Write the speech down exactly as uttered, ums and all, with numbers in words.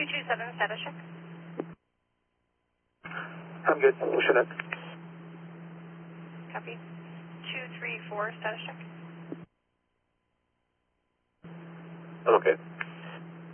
two two seven, status check. I'm good. Chinook. Copy. two three four, status check. I'm okay.